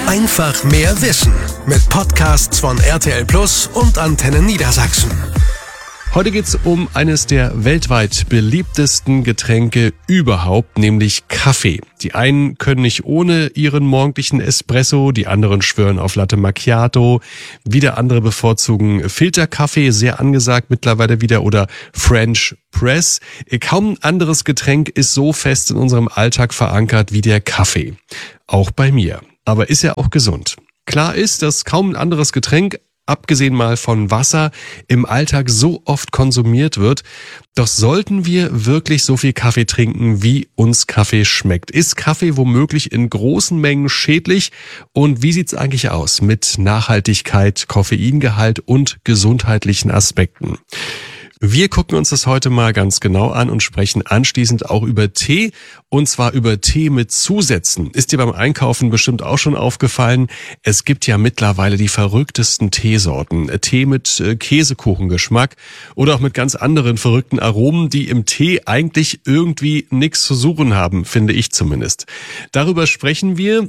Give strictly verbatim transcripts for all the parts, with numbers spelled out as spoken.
Einfach mehr Wissen mit Podcasts von R T L Plus und Antenne Niedersachsen. Heute geht's um eines der weltweit beliebtesten Getränke überhaupt, nämlich Kaffee. Die einen können nicht ohne ihren morgendlichen Espresso, die anderen schwören auf Latte Macchiato, wieder andere bevorzugen Filterkaffee, sehr angesagt mittlerweile wieder, oder French Press. Kaum ein anderes Getränk ist so fest in unserem Alltag verankert wie der Kaffee. Auch bei mir. Aber ist er auch gesund? Klar ist, dass kaum ein anderes Getränk, abgesehen mal von Wasser, im Alltag so oft konsumiert wird. Doch sollten wir wirklich so viel Kaffee trinken, wie uns Kaffee schmeckt? Ist Kaffee womöglich in großen Mengen schädlich? Und wie sieht's eigentlich aus mit Nachhaltigkeit, Koffeingehalt und gesundheitlichen Aspekten? Wir gucken uns das heute mal ganz genau an und sprechen anschließend auch über Tee, und zwar über Tee mit Zusätzen. Ist dir beim Einkaufen bestimmt auch schon aufgefallen, es gibt ja mittlerweile die verrücktesten Teesorten. Tee mit Käsekuchengeschmack oder auch mit ganz anderen verrückten Aromen, die im Tee eigentlich irgendwie nichts zu suchen haben, finde ich zumindest. Darüber sprechen wir.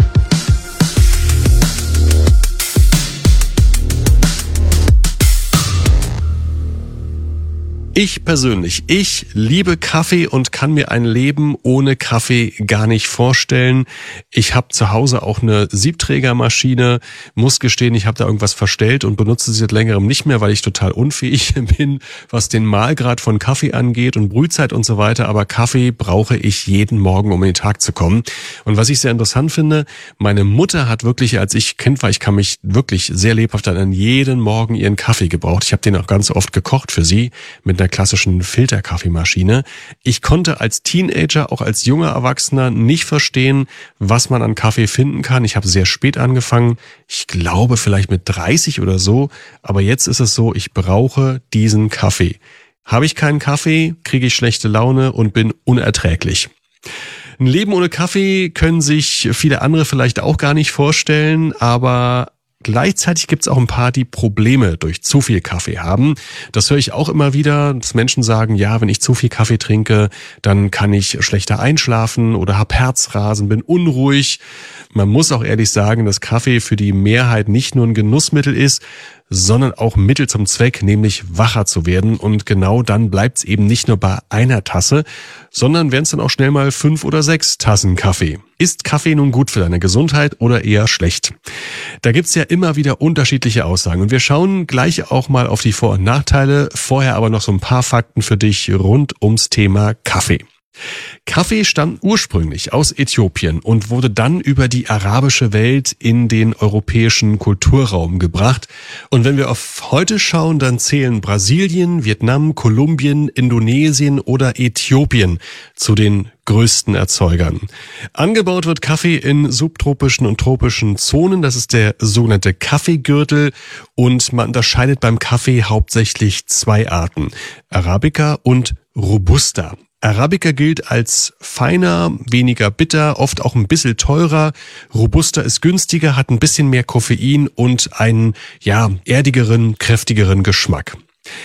Ich persönlich, ich liebe Kaffee und kann mir ein Leben ohne Kaffee gar nicht vorstellen. Ich habe zu Hause auch eine Siebträgermaschine, muss gestehen, ich habe da irgendwas verstellt und benutze sie seit längerem nicht mehr, weil ich total unfähig bin, was den Mahlgrad von Kaffee angeht und Brühzeit und so weiter. Aber Kaffee brauche ich jeden Morgen, um in den Tag zu kommen. Und was ich sehr interessant finde, meine Mutter hat wirklich, als ich Kind war, ich kann mich wirklich sehr lebhaft an jeden Morgen ihren Kaffee gebraucht. Ich habe den auch ganz oft gekocht für sie mit einer klassischen Filterkaffeemaschine. Ich konnte als Teenager, auch als junger Erwachsener, nicht verstehen, was man an Kaffee finden kann. Ich habe sehr spät angefangen, ich glaube vielleicht mit dreißig oder so, aber jetzt ist es so, ich brauche diesen Kaffee. Habe ich keinen Kaffee, kriege ich schlechte Laune und bin unerträglich. Ein Leben ohne Kaffee können sich viele andere vielleicht auch gar nicht vorstellen, aber gleichzeitig gibt es auch ein paar, die Probleme durch zu viel Kaffee haben. Das höre ich auch immer wieder, dass Menschen sagen, ja, wenn ich zu viel Kaffee trinke, dann kann ich schlechter einschlafen oder habe Herzrasen, bin unruhig. Man muss auch ehrlich sagen, dass Kaffee für die Mehrheit nicht nur ein Genussmittel ist, sondern auch Mittel zum Zweck, nämlich wacher zu werden. Und genau dann bleibt es eben nicht nur bei einer Tasse, sondern werden es dann auch schnell mal fünf oder sechs Tassen Kaffee. Ist Kaffee nun gut für deine Gesundheit oder eher schlecht? Da gibt's ja immer wieder unterschiedliche Aussagen. Und wir schauen gleich auch mal auf die Vor- und Nachteile. Vorher aber noch so ein paar Fakten für dich rund ums Thema Kaffee. Kaffee stammt ursprünglich aus Äthiopien und wurde dann über die arabische Welt in den europäischen Kulturraum gebracht. Und wenn wir auf heute schauen, dann zählen Brasilien, Vietnam, Kolumbien, Indonesien oder Äthiopien zu den größten Erzeugern. Angebaut wird Kaffee in subtropischen und tropischen Zonen. Das ist der sogenannte Kaffeegürtel. Und man unterscheidet beim Kaffee hauptsächlich zwei Arten: Arabica und Robusta. Arabica gilt als feiner, weniger bitter, oft auch ein bisschen teurer. Robusta ist günstiger, hat ein bisschen mehr Koffein und einen, ja, erdigeren, kräftigeren Geschmack.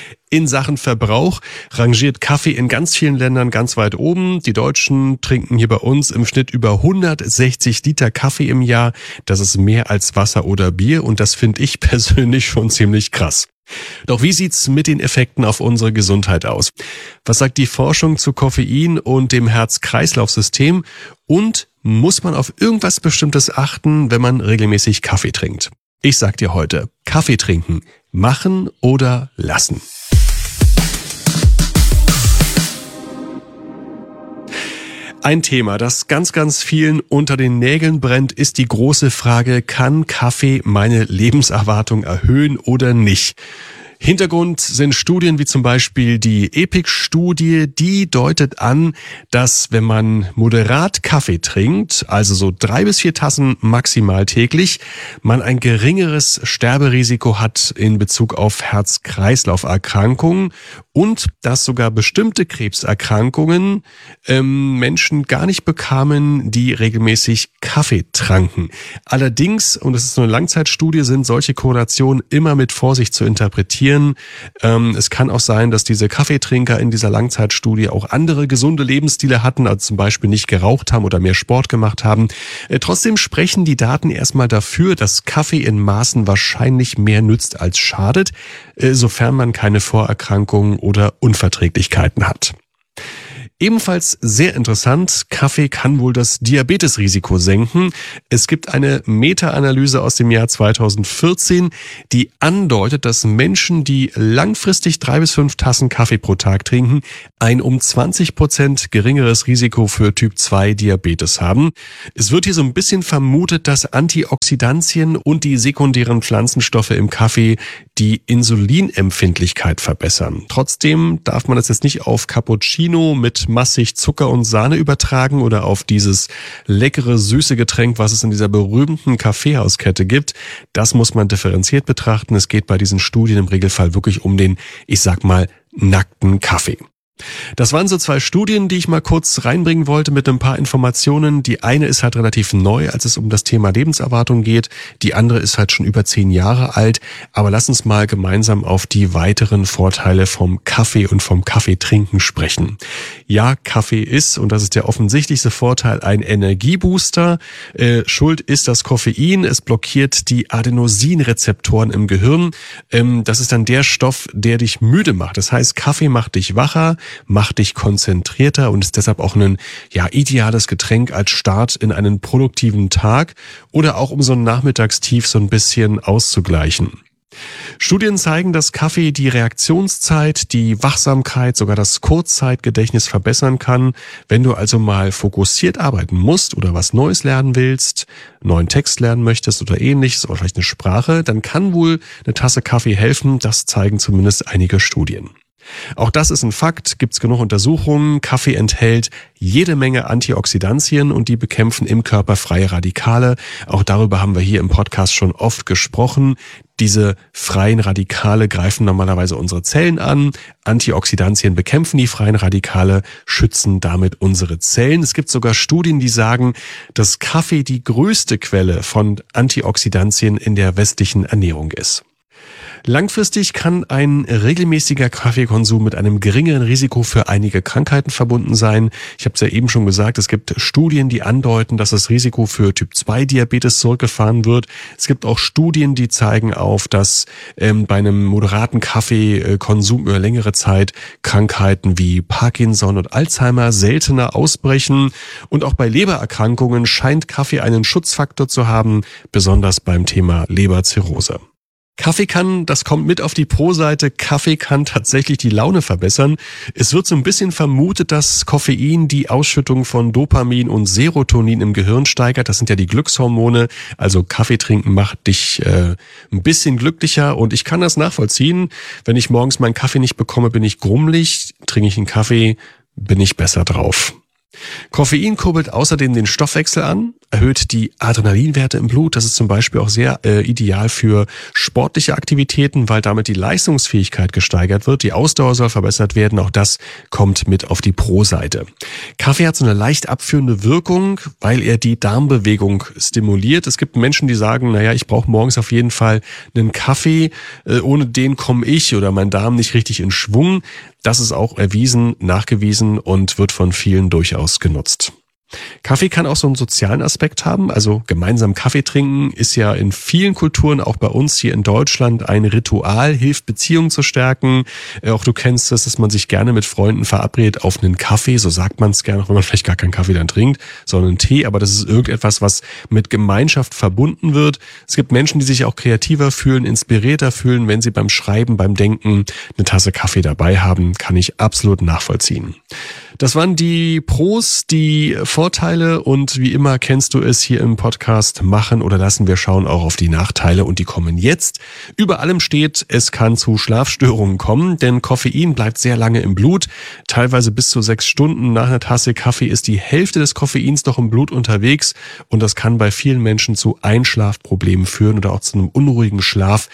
In Sachen Verbrauch rangiert Kaffee in ganz vielen Ländern ganz weit oben. Die Deutschen trinken hier bei uns im Schnitt über hundertsechzig Liter Kaffee im Jahr. Das ist mehr als Wasser oder Bier und das finde ich persönlich schon ziemlich krass. Doch wie sieht's mit den Effekten auf unsere Gesundheit aus? Was sagt die Forschung zu Koffein und dem Herz-Kreislauf-System? Und muss man auf irgendwas Bestimmtes achten, wenn man regelmäßig Kaffee trinkt? Ich sag dir heute, Kaffee trinken, machen oder lassen. Ein Thema, das ganz, ganz vielen unter den Nägeln brennt, ist die große Frage, kann Kaffee meine Lebenserwartung erhöhen oder nicht? Hintergrund sind Studien wie zum Beispiel die EPIC-Studie, die deutet an, dass wenn man moderat Kaffee trinkt, also so drei bis vier Tassen maximal täglich, man ein geringeres Sterberisiko hat in Bezug auf Herz-Kreislauf-Erkrankungen und dass sogar bestimmte Krebserkrankungen ähm, Menschen gar nicht bekamen, die regelmäßig Kaffee tranken. Allerdings, und das ist so eine Langzeitstudie, sind solche Korrelationen immer mit Vorsicht zu interpretieren. profitieren. Ähm, es kann auch sein, dass diese Kaffeetrinker in dieser Langzeitstudie auch andere gesunde Lebensstile hatten, also zum Beispiel nicht geraucht haben oder mehr Sport gemacht haben. Äh, trotzdem sprechen die Daten erstmal dafür, dass Kaffee in Maßen wahrscheinlich mehr nützt als schadet, äh, sofern man keine Vorerkrankungen oder Unverträglichkeiten hat. Ebenfalls sehr interessant, Kaffee kann wohl das Diabetesrisiko senken. Es gibt eine Meta-Analyse aus dem Jahr zweitausendvierzehn, die andeutet, dass Menschen, die langfristig drei bis fünf Tassen Kaffee pro Tag trinken, ein um zwanzig Prozent geringeres Risiko für Typ zwei Diabetes haben. Es wird hier so ein bisschen vermutet, dass Antioxidantien und die sekundären Pflanzenstoffe im Kaffee die Insulinempfindlichkeit verbessern. Trotzdem darf man das jetzt nicht auf Cappuccino mit massig Zucker und Sahne übertragen oder auf dieses leckere, süße Getränk, was es in dieser berühmten Kaffeehauskette gibt. Das muss man differenziert betrachten. Es geht bei diesen Studien im Regelfall wirklich um den, ich sag mal, nackten Kaffee. Das waren so zwei Studien, die ich mal kurz reinbringen wollte mit ein paar Informationen. Die eine ist halt relativ neu, als es um das Thema Lebenserwartung geht. Die andere ist halt schon über zehn Jahre alt. Aber lass uns mal gemeinsam auf die weiteren Vorteile vom Kaffee und vom Kaffeetrinken sprechen. Ja, Kaffee ist, und das ist der offensichtlichste Vorteil, ein Energiebooster. Äh, Schuld ist das Koffein. Es blockiert die Adenosinrezeptoren im Gehirn. Ähm, das ist dann der Stoff, der dich müde macht. Das heißt, Kaffee macht dich wacher, macht dich konzentrierter und ist deshalb auch ein ja ideales Getränk als Start in einen produktiven Tag oder auch um so ein Nachmittagstief so ein bisschen auszugleichen. Studien zeigen, dass Kaffee die Reaktionszeit, die Wachsamkeit, sogar das Kurzzeitgedächtnis verbessern kann. Wenn du also mal fokussiert arbeiten musst oder was Neues lernen willst, einen neuen Text lernen möchtest oder ähnliches oder vielleicht eine Sprache, dann kann wohl eine Tasse Kaffee helfen. Das zeigen zumindest einige Studien. Auch das ist ein Fakt, gibt's genug Untersuchungen. Kaffee enthält jede Menge Antioxidantien und die bekämpfen im Körper freie Radikale. Auch darüber haben wir hier im Podcast schon oft gesprochen. Diese freien Radikale greifen normalerweise unsere Zellen an. Antioxidantien bekämpfen die freien Radikale, schützen damit unsere Zellen. Es gibt sogar Studien, die sagen, dass Kaffee die größte Quelle von Antioxidantien in der westlichen Ernährung ist. Langfristig kann ein regelmäßiger Kaffeekonsum mit einem geringeren Risiko für einige Krankheiten verbunden sein. Ich habe es ja eben schon gesagt, es gibt Studien, die andeuten, dass das Risiko für Typ zwei Diabetes zurückgefahren wird. Es gibt auch Studien, die zeigen auf, dass ähm, bei einem moderaten Kaffeekonsum über längere Zeit Krankheiten wie Parkinson und Alzheimer seltener ausbrechen. Und auch bei Lebererkrankungen scheint Kaffee einen Schutzfaktor zu haben, besonders beim Thema Leberzirrhose. Kaffee kann, das kommt mit auf die Pro-Seite, Kaffee kann tatsächlich die Laune verbessern. Es wird so ein bisschen vermutet, dass Koffein die Ausschüttung von Dopamin und Serotonin im Gehirn steigert. Das sind ja die Glückshormone. Also Kaffee trinken macht dich äh, ein bisschen glücklicher und ich kann das nachvollziehen. Wenn ich morgens meinen Kaffee nicht bekomme, bin ich grummelig. Trinke ich einen Kaffee, bin ich besser drauf. Koffein kurbelt außerdem den Stoffwechsel an, erhöht die Adrenalinwerte im Blut. Das ist zum Beispiel auch sehr äh, ideal für sportliche Aktivitäten, weil damit die Leistungsfähigkeit gesteigert wird. Die Ausdauer soll verbessert werden. Auch das kommt mit auf die Pro-Seite. Kaffee hat so eine leicht abführende Wirkung, weil er die Darmbewegung stimuliert. Es gibt Menschen, die sagen, naja, ich brauche morgens auf jeden Fall einen Kaffee. Äh, ohne den komme ich oder mein Darm nicht richtig in Schwung. Das ist auch erwiesen, nachgewiesen und wird von vielen durchaus genutzt. Kaffee kann auch so einen sozialen Aspekt haben, also gemeinsam Kaffee trinken ist ja in vielen Kulturen, auch bei uns hier in Deutschland, ein Ritual, hilft Beziehungen zu stärken. Auch du kennst es, dass man sich gerne mit Freunden verabredet auf einen Kaffee, so sagt man es gerne, auch wenn man vielleicht gar keinen Kaffee dann trinkt, sondern einen Tee, aber das ist irgendetwas, was mit Gemeinschaft verbunden wird. Es gibt Menschen, die sich auch kreativer fühlen, inspirierter fühlen, wenn sie beim Schreiben, beim Denken eine Tasse Kaffee dabei haben, kann ich absolut nachvollziehen. Das waren die Pros, die Vorteile und wie immer kennst du es hier im Podcast, machen oder lassen wir schauen auch auf die Nachteile und die kommen jetzt. Über allem steht, es kann zu Schlafstörungen kommen, denn Koffein bleibt sehr lange im Blut, teilweise bis zu sechs Stunden nach einer Tasse Kaffee ist die Hälfte des Koffeins noch im Blut unterwegs und das kann bei vielen Menschen zu Einschlafproblemen führen oder auch zu einem unruhigen Schlaf.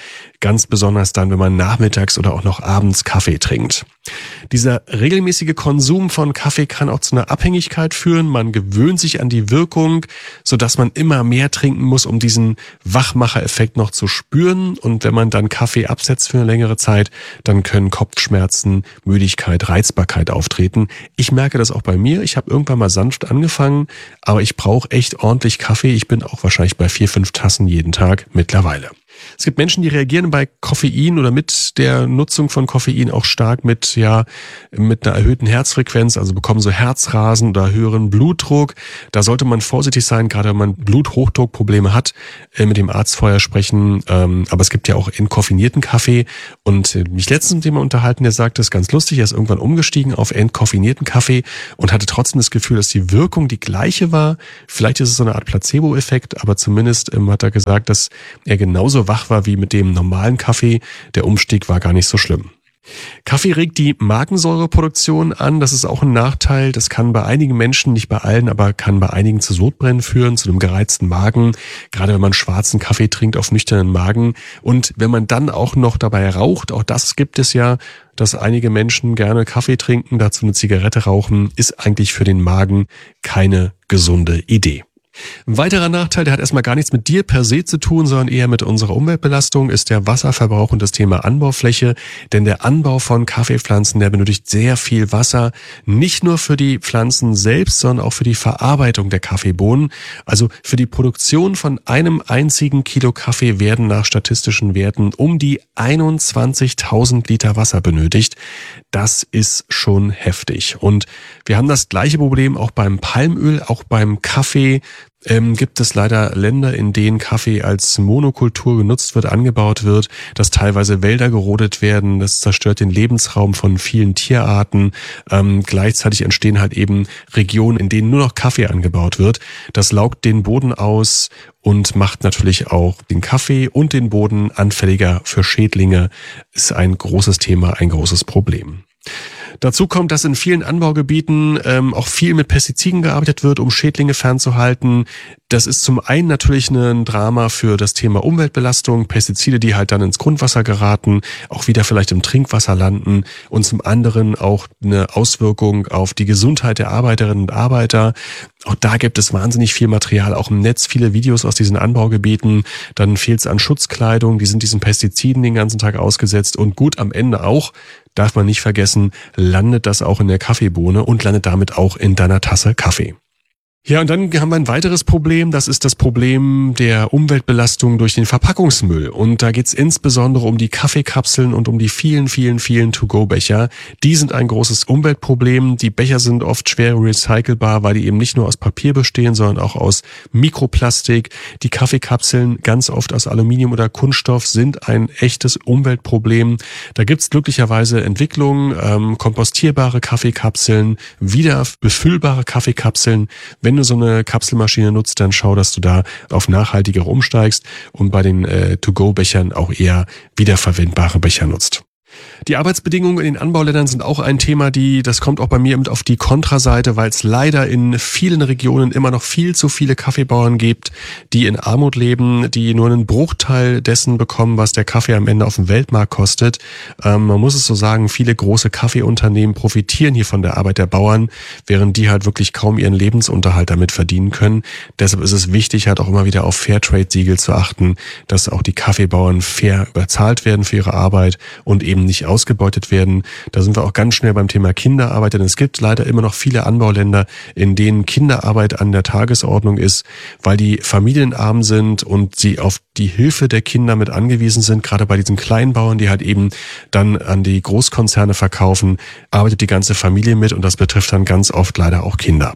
ganz besonders dann, wenn man nachmittags oder auch noch abends Kaffee trinkt. Dieser regelmäßige Konsum von Kaffee kann auch zu einer Abhängigkeit führen. Man gewöhnt sich an die Wirkung, sodass man immer mehr trinken muss, um diesen Wachmacher-Effekt noch zu spüren. Und wenn man dann Kaffee absetzt für eine längere Zeit, dann können Kopfschmerzen, Müdigkeit, Reizbarkeit auftreten. Ich merke das auch bei mir. Ich habe irgendwann mal sanft angefangen, aber ich brauche echt ordentlich Kaffee. Ich bin auch wahrscheinlich bei vier, fünf Tassen jeden Tag mittlerweile. Es gibt Menschen, die reagieren bei Koffein oder mit der Nutzung von Koffein auch stark mit, ja, mit einer erhöhten Herzfrequenz, also bekommen so Herzrasen oder höheren Blutdruck. Da sollte man vorsichtig sein, gerade wenn man Bluthochdruckprobleme hat, mit dem Arzt vorher sprechen. Aber es gibt ja auch entkoffinierten Kaffee. Und mich letztens mit jemandem unterhalten, der sagte, das ist ganz lustig, er ist irgendwann umgestiegen auf entkoffinierten Kaffee und hatte trotzdem das Gefühl, dass die Wirkung die gleiche war. Vielleicht ist es so eine Art Placebo-Effekt, aber zumindest hat er gesagt, dass er genauso wach war wie mit dem normalen Kaffee. Der Umstieg war gar nicht so schlimm. Kaffee regt die Magensäureproduktion an. Das ist auch ein Nachteil. Das kann bei einigen Menschen, nicht bei allen, aber kann bei einigen zu Sodbrennen führen, zu einem gereizten Magen. Gerade wenn man schwarzen Kaffee trinkt auf nüchternen Magen. Und wenn man dann auch noch dabei raucht, auch das gibt es ja, dass einige Menschen gerne Kaffee trinken, dazu eine Zigarette rauchen, ist eigentlich für den Magen keine gesunde Idee. Ein weiterer Nachteil, der hat erstmal gar nichts mit dir per se zu tun, sondern eher mit unserer Umweltbelastung, ist der Wasserverbrauch und das Thema Anbaufläche. Denn der Anbau von Kaffeepflanzen, der benötigt sehr viel Wasser, nicht nur für die Pflanzen selbst, sondern auch für die Verarbeitung der Kaffeebohnen. Also für die Produktion von einem einzigen Kilo Kaffee werden nach statistischen Werten um die einundzwanzigtausend Liter Wasser benötigt. Das ist schon heftig. Und wir haben das gleiche Problem auch beim Palmöl, auch beim Kaffee. Ähm, gibt es leider Länder, in denen Kaffee als Monokultur genutzt wird, angebaut wird, dass teilweise Wälder gerodet werden, das zerstört den Lebensraum von vielen Tierarten. Ähm, gleichzeitig entstehen halt eben Regionen, in denen nur noch Kaffee angebaut wird. Das laugt den Boden aus und macht natürlich auch den Kaffee und den Boden anfälliger für Schädlinge. Ist ein großes Thema, ein großes Problem. Dazu kommt, dass in vielen Anbaugebieten ähm, auch viel mit Pestiziden gearbeitet wird, um Schädlinge fernzuhalten. Das ist zum einen natürlich ein Drama für das Thema Umweltbelastung, Pestizide, die halt dann ins Grundwasser geraten, auch wieder vielleicht im Trinkwasser landen, und zum anderen auch eine Auswirkung auf die Gesundheit der Arbeiterinnen und Arbeiter. Auch da gibt es wahnsinnig viel Material, auch im Netz, viele Videos aus diesen Anbaugebieten. Dann fehlt es an Schutzkleidung, die sind diesen Pestiziden den ganzen Tag ausgesetzt, und gut, am Ende auch, darf man nicht vergessen, landet das auch in der Kaffeebohne und landet damit auch in deiner Tasse Kaffee. Ja, und dann haben wir ein weiteres Problem, das ist das Problem der Umweltbelastung durch den Verpackungsmüll. Und da geht's insbesondere um die Kaffeekapseln und um die vielen, vielen, vielen To-Go-Becher. Die sind ein großes Umweltproblem. Die Becher sind oft schwer recycelbar, weil die eben nicht nur aus Papier bestehen, sondern auch aus Mikroplastik. Die Kaffeekapseln, ganz oft aus Aluminium oder Kunststoff, sind ein echtes Umweltproblem. Da gibt's glücklicherweise Entwicklungen, ähm, kompostierbare Kaffeekapseln, wieder befüllbare Kaffeekapseln. Wenn Wenn du so eine Kapselmaschine nutzt, dann schau, dass du da auf nachhaltiger umsteigst und bei den äh, To-Go-Bechern auch eher wiederverwendbare Becher nutzt. Die Arbeitsbedingungen in den Anbauländern sind auch ein Thema, die, das kommt auch bei mir mit auf die Kontraseite, weil es leider in vielen Regionen immer noch viel zu viele Kaffeebauern gibt, die in Armut leben, die nur einen Bruchteil dessen bekommen, was der Kaffee am Ende auf dem Weltmarkt kostet. Ähm, man muss es so sagen, viele große Kaffeeunternehmen profitieren hier von der Arbeit der Bauern, während die halt wirklich kaum ihren Lebensunterhalt damit verdienen können. Deshalb ist es wichtig, halt auch immer wieder auf Fairtrade-Siegel zu achten, dass auch die Kaffeebauern fair bezahlt werden für ihre Arbeit und eben nicht ausgebeutet werden. Da sind wir auch ganz schnell beim Thema Kinderarbeit, denn es gibt leider immer noch viele Anbauländer, in denen Kinderarbeit an der Tagesordnung ist, weil die familienarm sind und sie auf die Hilfe der Kinder mit angewiesen sind. Gerade bei diesen Kleinbauern, die halt eben dann an die Großkonzerne verkaufen, arbeitet die ganze Familie mit, und das betrifft dann ganz oft leider auch Kinder.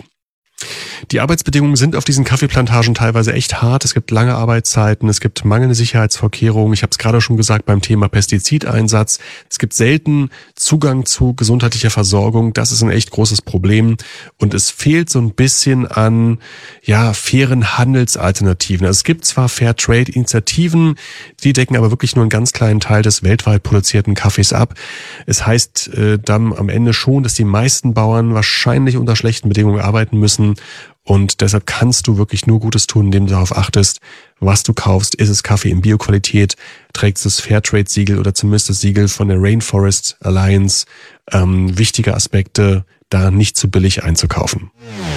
Die Arbeitsbedingungen sind auf diesen Kaffeeplantagen teilweise echt hart. Es gibt lange Arbeitszeiten, es gibt mangelnde Sicherheitsvorkehrungen. Ich habe es gerade schon gesagt beim Thema Pestizideinsatz. Es gibt selten Zugang zu gesundheitlicher Versorgung. Das ist ein echt großes Problem. Und es fehlt so ein bisschen an ja fairen Handelsalternativen. Also es gibt zwar Fairtrade-Initiativen, die decken aber wirklich nur einen ganz kleinen Teil des weltweit produzierten Kaffees ab. Es heißt äh, dann am Ende schon, dass die meisten Bauern wahrscheinlich unter schlechten Bedingungen arbeiten müssen. Und deshalb kannst du wirklich nur Gutes tun, indem du darauf achtest, was du kaufst. Ist es Kaffee in Bioqualität? Trägt es das Fairtrade-Siegel oder zumindest das Siegel von der Rainforest Alliance? Ähm, wichtige Aspekte, da nicht zu billig einzukaufen.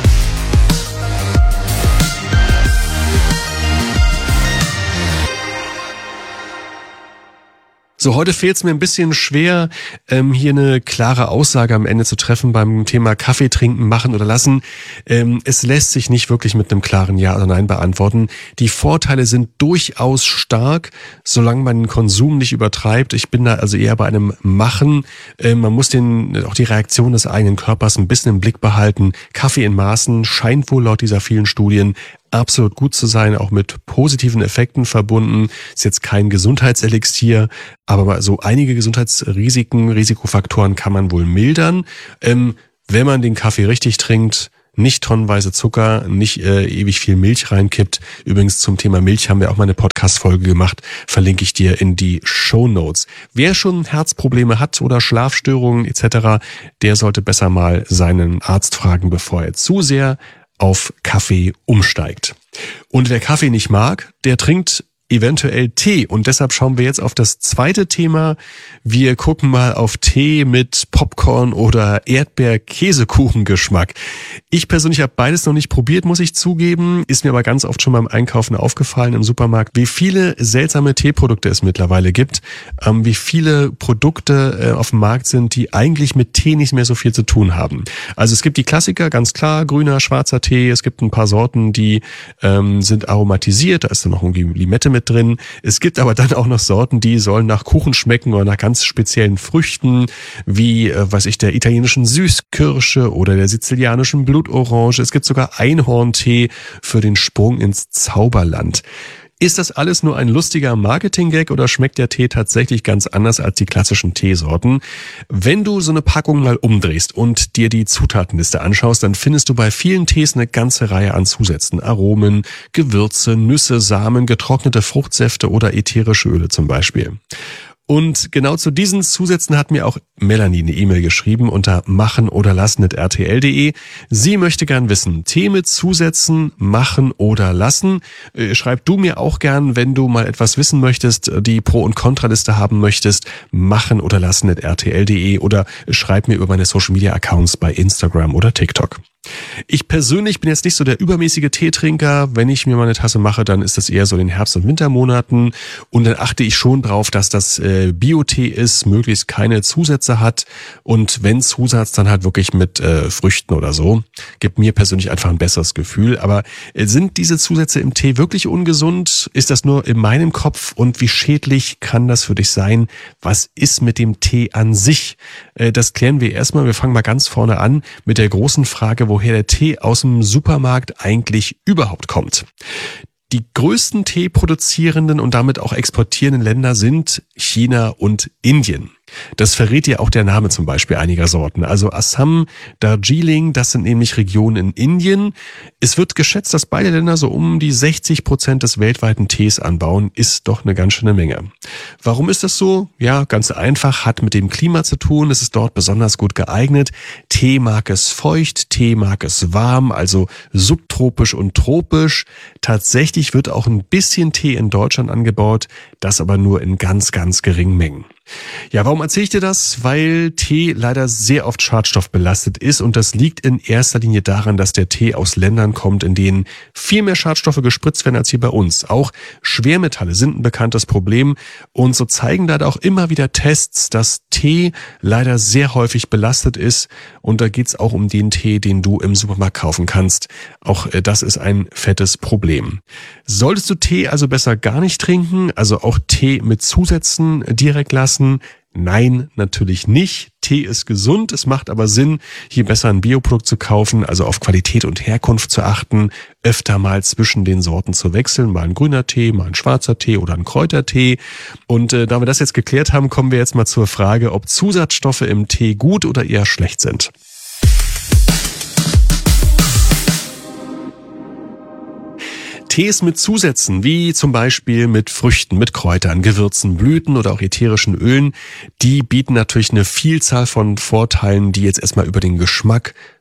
So, heute fehlt es mir ein bisschen schwer, ähm, hier eine klare Aussage am Ende zu treffen beim Thema Kaffee trinken, machen oder lassen. Ähm, es lässt sich nicht wirklich mit einem klaren Ja oder Nein beantworten. Die Vorteile sind durchaus stark, solange man den Konsum nicht übertreibt. Ich bin da also eher bei einem Machen. Ähm, man muss den, auch die Reaktion des eigenen Körpers ein bisschen im Blick behalten. Kaffee in Maßen scheint wohl laut dieser vielen Studien absolut gut zu sein, auch mit positiven Effekten verbunden. Ist jetzt kein Gesundheitselixier, aber so einige Gesundheitsrisiken, Risikofaktoren kann man wohl mildern, ähm, wenn man den Kaffee richtig trinkt. Nicht tonnenweise Zucker, nicht äh, ewig viel Milch reinkippt. Übrigens zum Thema Milch haben wir auch mal eine Podcast-Folge gemacht, verlinke ich dir in die Shownotes. Wer schon Herzprobleme hat oder Schlafstörungen et cetera, der sollte besser mal seinen Arzt fragen, bevor er zu sehr auf Kaffee umsteigt. Und wer Kaffee nicht mag, der trinkt eventuell Tee. Und deshalb schauen wir jetzt auf das zweite Thema. Wir gucken mal auf Tee mit Popcorn oder Erdbeer-Käsekuchen-Geschmack. Ich persönlich habe beides noch nicht probiert, muss ich zugeben. Ist mir aber ganz oft schon beim Einkaufen aufgefallen im Supermarkt, wie viele seltsame Teeprodukte es mittlerweile gibt, ähm, wie viele Produkte äh, auf dem Markt sind, die eigentlich mit Tee nicht mehr so viel zu tun haben. Also es gibt die Klassiker, ganz klar, grüner, schwarzer Tee. Es gibt ein paar Sorten, die ähm, sind aromatisiert. Da ist dann noch irgendwie Limette mit drin. Es gibt aber dann auch noch Sorten, die sollen nach Kuchen schmecken oder nach ganz speziellen Früchten, wie, äh, weiß ich, der italienischen Süßkirsche oder der sizilianischen Blutorange. Es gibt sogar Einhorntee für den Sprung ins Zauberland. Ist das alles nur ein lustiger Marketing-Gag oder schmeckt der Tee tatsächlich ganz anders als die klassischen Teesorten? Wenn du so eine Packung mal umdrehst und dir die Zutatenliste anschaust, dann findest du bei vielen Tees eine ganze Reihe an Zusätzen. Aromen, Gewürze, Nüsse, Samen, getrocknete Fruchtsäfte oder ätherische Öle zum Beispiel. Und genau zu diesen Zusätzen hat mir auch Melanie eine E-Mail geschrieben unter machen oder lassen at r t l punkt d e. Sie möchte gern wissen, Tee mit Zusätzen machen oder lassen. Schreib du mir auch gern, wenn du mal etwas wissen möchtest, die Pro- und Kontraliste haben möchtest, machen oder lassen at r t l punkt d e oder schreib mir über meine Social-Media-Accounts bei Instagram oder TikTok. Ich persönlich bin jetzt nicht so der übermäßige Teetrinker. Wenn ich mir mal eine Tasse mache, dann ist das eher so in den Herbst- und Wintermonaten. Und dann achte ich schon drauf, dass das äh, Bio-Tee ist, möglichst keine Zusätze hat. Und wenn Zusatz, dann halt wirklich mit äh, Früchten oder so. Gibt mir persönlich einfach ein besseres Gefühl. Aber äh, sind diese Zusätze im Tee wirklich ungesund? Ist das nur in meinem Kopf? Und wie schädlich kann das für dich sein? Was ist mit dem Tee an sich? Äh, das klären wir erstmal. Wir fangen mal ganz vorne an mit der großen Frage, woher der Tee aus dem Supermarkt eigentlich überhaupt kommt. Die größten teeproduzierenden und damit auch exportierenden Länder sind China und Indien. Das verrät ja auch der Name zum Beispiel einiger Sorten. Also Assam, Darjeeling, das sind nämlich Regionen in Indien. Es wird geschätzt, dass beide Länder so um die sechzig Prozent des weltweiten Tees anbauen. Ist doch eine ganz schöne Menge. Warum ist das so? Ja, ganz einfach, hat mit dem Klima zu tun. Es ist dort besonders gut geeignet. Tee mag es feucht, Tee mag es warm, also subtropisch und tropisch. Tatsächlich wird auch ein bisschen Tee in Deutschland angebaut, das aber nur in ganz, ganz geringen Mengen. Ja, warum erzähle ich dir das? Weil Tee leider sehr oft schadstoffbelastet ist und das liegt in erster Linie daran, dass der Tee aus Ländern kommt, in denen viel mehr Schadstoffe gespritzt werden als hier bei uns. Auch Schwermetalle sind ein bekanntes Problem und so zeigen leider auch immer wieder Tests, dass Tee leider sehr häufig belastet ist und da geht's auch um den Tee, den du im Supermarkt kaufen kannst. Auch das ist ein fettes Problem. Solltest du Tee also besser gar nicht trinken, also auch Tee mit Zusätzen direkt lassen? Nein, natürlich nicht. Tee ist gesund, es macht aber Sinn, hier besser ein Bioprodukt zu kaufen, also auf Qualität und Herkunft zu achten, öfter mal zwischen den Sorten zu wechseln, mal ein grüner Tee, mal ein schwarzer Tee oder ein Kräutertee. Und äh, da wir das jetzt geklärt haben, kommen wir jetzt mal zur Frage, ob Zusatzstoffe im Tee gut oder eher schlecht sind. Tees mit Zusätzen, wie zum Beispiel mit Früchten, mit Kräutern, Gewürzen, Blüten oder auch ätherischen Ölen, die bieten natürlich eine Vielzahl von Vorteilen, die jetzt erstmal über den Geschmack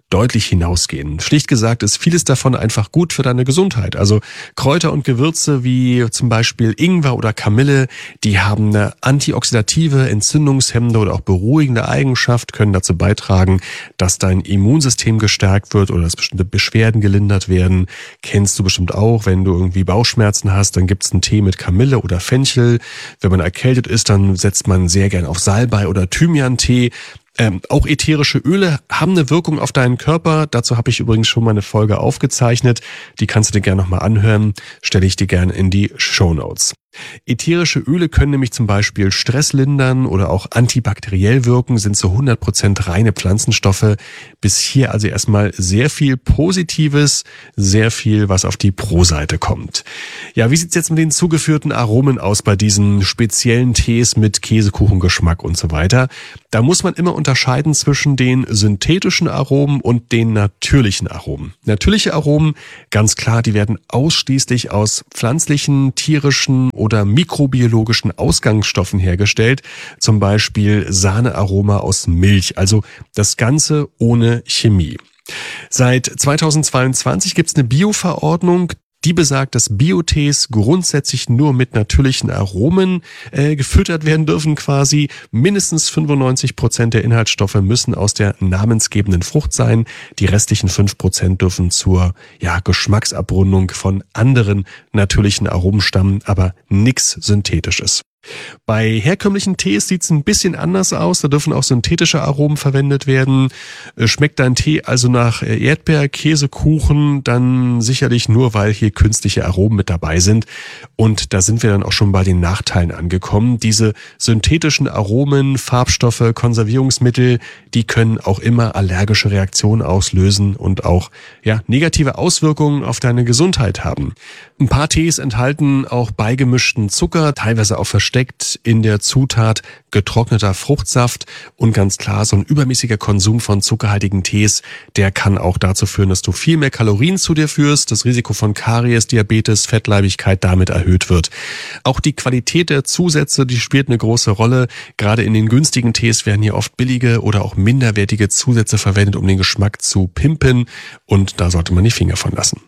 deutlich hinausgehen. Schlicht gesagt ist vieles davon einfach gut für deine Gesundheit. Also Kräuter und Gewürze wie zum Beispiel Ingwer oder Kamille, die haben eine antioxidative, entzündungshemmende oder auch beruhigende Eigenschaft, können dazu beitragen, dass dein Immunsystem gestärkt wird oder dass bestimmte Beschwerden gelindert werden. Kennst du bestimmt auch, wenn du irgendwie Bauchschmerzen hast, dann gibt's einen Tee mit Kamille oder Fenchel. Wenn man erkältet ist, dann setzt man sehr gern auf Salbei oder Thymian-Tee. Ähm, auch ätherische Öle haben eine Wirkung auf deinen Körper. Dazu habe ich übrigens schon mal eine Folge aufgezeichnet. Die kannst du dir gerne nochmal anhören. Stelle ich dir gerne in die Shownotes. Ätherische Öle können nämlich zum Beispiel Stress lindern oder auch antibakteriell wirken, sind zu hundert Prozent reine Pflanzenstoffe. Bis hier also erstmal sehr viel Positives, sehr viel, was auf die Pro-Seite kommt. Ja, wie sieht's jetzt mit den zugeführten Aromen aus bei diesen speziellen Tees mit Käsekuchengeschmack und so weiter? Da muss man immer unterscheiden zwischen den synthetischen Aromen und den natürlichen Aromen. Natürliche Aromen, ganz klar, die werden ausschließlich aus pflanzlichen, tierischen oder mikrobiologischen Ausgangsstoffen hergestellt, zum Beispiel Sahnearoma aus Milch, also das Ganze ohne Chemie. Seit zweitausendzweiundzwanzig gibt es eine Bio-Verordnung, die besagt, dass Biotees grundsätzlich nur mit natürlichen Aromen äh, gefüttert werden dürfen quasi. Mindestens fünfundneunzig Prozent der Inhaltsstoffe müssen aus der namensgebenden Frucht sein. Die restlichen fünf Prozent dürfen zur ja, Geschmacksabrundung von anderen natürlichen Aromen stammen, aber nichts Synthetisches. Bei herkömmlichen Tees sieht's ein bisschen anders aus. Da dürfen auch synthetische Aromen verwendet werden. Schmeckt dein Tee also nach Erdbeer, Käsekuchen, dann sicherlich nur, weil hier künstliche Aromen mit dabei sind. Und da sind wir dann auch schon bei den Nachteilen angekommen. Diese synthetischen Aromen, Farbstoffe, Konservierungsmittel, die können auch immer allergische Reaktionen auslösen und auch ja negative Auswirkungen auf deine Gesundheit haben. Ein paar Tees enthalten auch beigemischten Zucker, teilweise auch versteckt in der Zutat getrockneter Fruchtsaft, und ganz klar, so ein übermäßiger Konsum von zuckerhaltigen Tees, der kann auch dazu führen, dass du viel mehr Kalorien zu dir führst, das Risiko von Karies, Diabetes, Fettleibigkeit damit erhöht wird. Auch die Qualität der Zusätze, die spielt eine große Rolle. Gerade in den günstigen Tees werden hier oft billige oder auch minderwertige Zusätze verwendet, um den Geschmack zu pimpen, und da sollte man die Finger von lassen.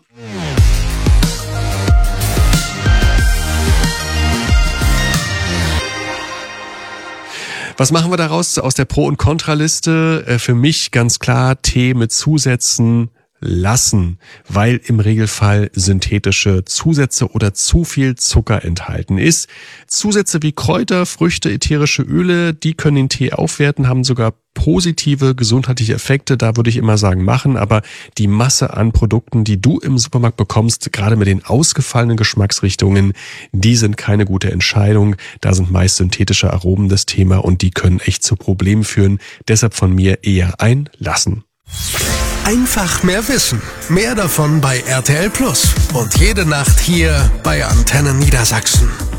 Was machen wir daraus aus der Pro- und Kontraliste? Für mich ganz klar Tee mit Zusätzen lassen, weil im Regelfall synthetische Zusätze oder zu viel Zucker enthalten ist. Zusätze wie Kräuter, Früchte, ätherische Öle, die können den Tee aufwerten, haben sogar positive gesundheitliche Effekte, da würde ich immer sagen, machen, aber die Masse an Produkten, die du im Supermarkt bekommst, gerade mit den ausgefallenen Geschmacksrichtungen, die sind keine gute Entscheidung. Da sind meist synthetische Aromen das Thema und die können echt zu Problemen führen. Deshalb von mir eher ein Lassen. Einfach mehr Wissen. Mehr davon bei R T L Plus. Und jede Nacht hier bei Antenne Niedersachsen.